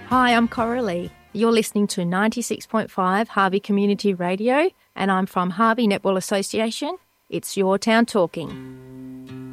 Hi, I'm Coralie. You're listening to 96.5 Harvey Community Radio, and I'm from Harvey Netball Association. It's your town talking.